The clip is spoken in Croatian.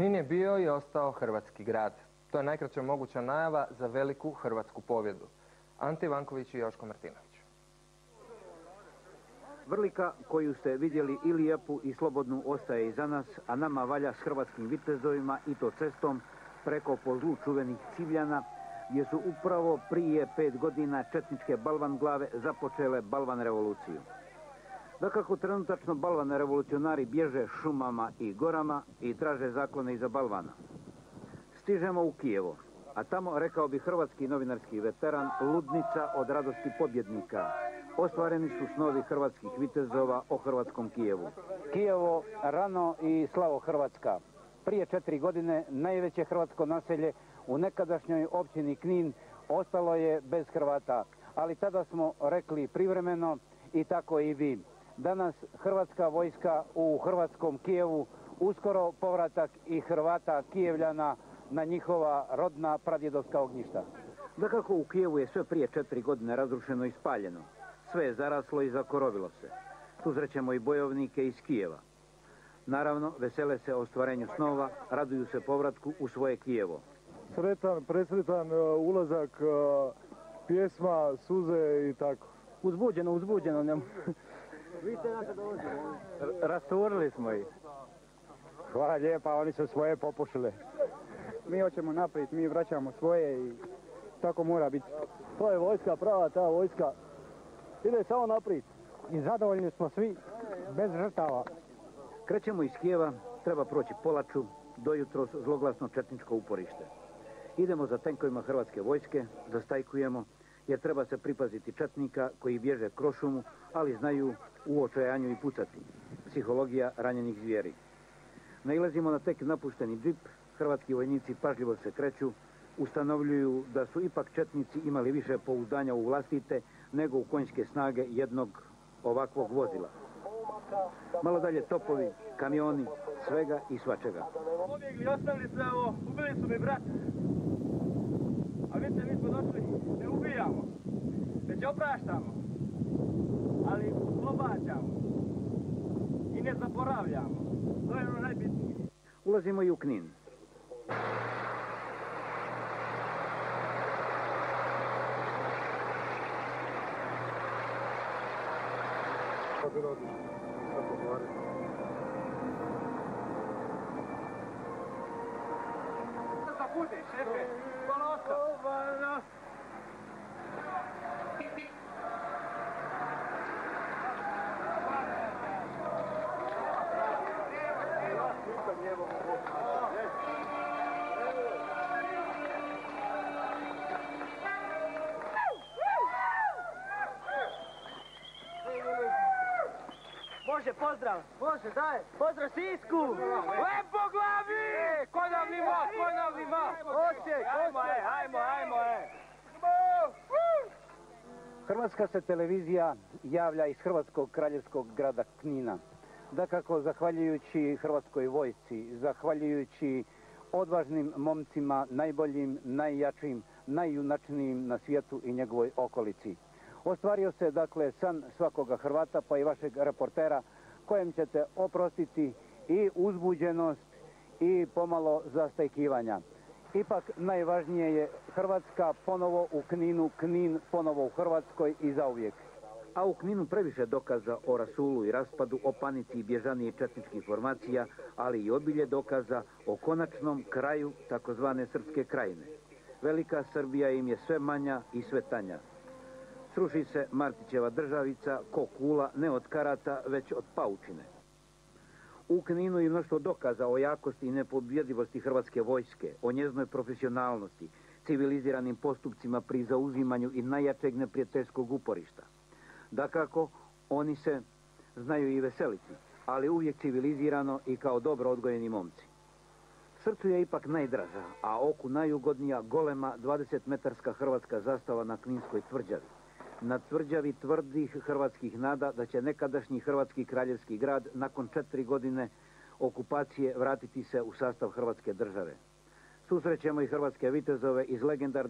Knin je bio i ostao hrvatski grad. To je najkraća moguća najava za veliku hrvatsku pobjedu. Ante Ivanković i Joško Martinović. Vrlika koju ste vidjeli i lijepu i slobodnu ostaje iza nas, a nama valja s hrvatskim vitezovima i to cestom preko po zlu čuvenih Civljana, gdje su upravo prije 5 godina četničke balvan glave započele balvan revoluciju. Dakako, trenutačno balvan revolucionari bježe šumama i gorama i traže zaklone iza balvana. Stižemo u Kijevo, a tamo, rekao bi hrvatski novinarski veteran, ludnica od radosti pobjednika. Ostvareni su snovi hrvatskih vitezova o hrvatskom Kijevu. Kijevo rano i slavo Hrvatska. Prije 4 godine najveće hrvatsko naselje u nekadašnjoj općini Knin ostalo je bez Hrvata, ali tada smo rekli privremeno i tako i vi. Danas hrvatska vojska u hrvatskom Kijevu, uskoro povratak i Hrvata Kijevljana na njihova rodna pradjedovska ognjišta. Dakako, u Kijevu je sve prije 4 godine razrušeno i spaljeno. Sve je zaraslo i zakorovilo se. Susrećemo i bojovnike iz Kijeva. Naravno, vesele se ostvarenju snova, raduju se povratku u svoje Kijevo. Sretan, presretan ulazak, pjesma, suze i tako. Uzbuđeno. Vi ste nas dolazili. Rasturili smo ih. Hvala lijepa, oni su svoje popušili. Mi hoćemo naprijed, mi vraćamo svoje i tako mora biti. To je vojska, prava ta vojska. Ide samo naprijed. I zadovoljni smo svi, bez žrtava. Krećemo iz Kijeva, treba proći Polaču, dojutro zloglasno četničko uporište. Idemo za tenkovima hrvatske vojske, zastajkujemo, jer treba se pripaziti četnika koji bježe kroz šumu, ali znaju u očajanju i pucati. Psihologija ranjenih zvijeri. Nailazimo na tek napušteni džip, hrvatski vojnici pažljivo se kreću, ustanovljuju da su ipak četnici imali više pouzdanja u vlastite nego u konjske snage jednog ovakvog vozila. Malo dalje topovi, kamioni, svega i svačega. Pobjegli, ostavili sve ovo, ubili su mi brat. A vidite, mi smo došli, ne ubijamo, već opraštamo, ali oslobađamo i ne zaboravljamo. To je ono najbitnije. Ulazimo i u Knin. Bude, šefe, ponosa. Može, pozdrav. Može, daj. Pozdrav Sisku. Lepo glavi. Konavni most. Osijek. Ajmo. Hrvatska se televizija javlja iz hrvatskog kraljevskog grada Knina. Dakako, zahvaljujući hrvatskoj vojsci, zahvaljujući odvažnim momcima, najboljim, najjačim, najjunačnijim na svijetu i njegovoj okolici. Ostvario se, dakle, san svakoga Hrvata, pa i vašeg reportera, kojem ćete oprostiti i uzbuđenost i pomalo zastajkivanja. Ipak najvažnije je Hrvatska ponovo u Kninu, Knin ponovo u Hrvatskoj i zauvijek. A u Kninu previše dokaza o rasulu i raspadu, o panici i bježaniji četničkih formacija, ali i obilje dokaza o konačnom kraju takozvane Srpske krajine. Velika Srbija im je sve manja i sve tanja. Sruši se Martićeva državica ko kula ne od karata, već od paučine. U Kninu je mnoštvo dokaza o jakosti i nepobjedivosti hrvatske vojske, o njeznoj profesionalnosti, civiliziranim postupcima pri zauzimanju i najjačeg neprijateljskog uporišta. Dakako, oni se znaju i veseliti, ali uvijek civilizirano i kao dobro odgojeni momci. Srcu je ipak najdraža, a oku najugodnija golema 20-metarska hrvatska zastava na Kninskoj tvrđavi. Na tvrđavi tvrdih hrvatskih nada da će nekadašnji hrvatski kraljevski grad nakon 4 godine okupacije vratiti se u sastav Hrvatske države. Susrećemo i hrvatske vitezove iz legendarne